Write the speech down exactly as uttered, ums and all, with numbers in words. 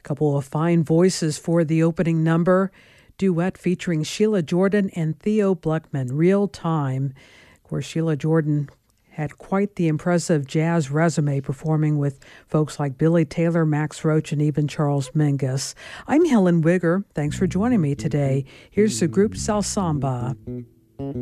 Couple of fine voices for the opening number. Duet featuring Sheila Jordan and Theo Bleckman, Real Time. Of course, Sheila Jordan had quite the impressive jazz resume, performing with folks like Billy Taylor, Max Roach, and even Charles Mingus. I'm Helen Wigger. Thanks for joining me today. Here's the group Sal Samba.